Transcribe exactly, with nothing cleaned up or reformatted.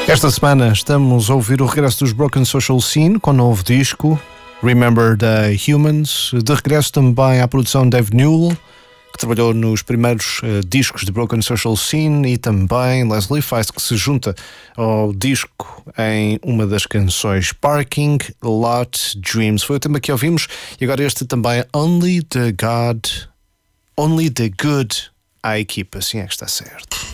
Esta semana estamos a ouvir o regresso dos Broken Social Scene com o novo disco Remember the Humans. De regresso também à produção Dave Newell, que trabalhou nos primeiros uh, discos de Broken Social Scene, e também Leslie Feist, que se junta ao disco em uma das canções Parking Lot Dreams. Foi o tema que ouvimos, e agora este também, Only the God, Only the Good à equipa, assim é que está certo.